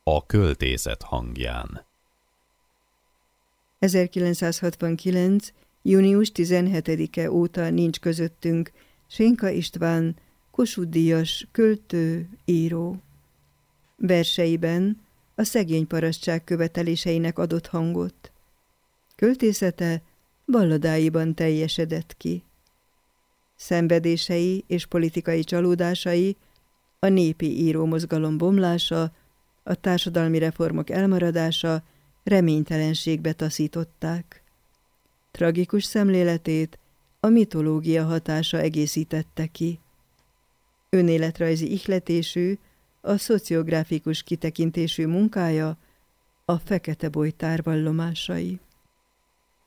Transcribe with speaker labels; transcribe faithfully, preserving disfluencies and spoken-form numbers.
Speaker 1: A költészet hangján.
Speaker 2: ezerkilencszázhatvankilenc. június tizenhetedike óta nincs közöttünk Sénka István, Kossuth-díjas költő, író. Verseiben a szegény parasztság követeléseinek adott hangot. Költészete balladáiban teljesedett ki. Szenvedései és politikai csalódásai, a népi írómozgalom bomlása, a társadalmi reformok elmaradása reménytelenségbe taszították. Tragikus szemléletét a mitológia hatása egészítette ki. Önéletrajzi ihletésű, a szociográfikus kitekintésű munkája a Fekete Bojtár vallomásai.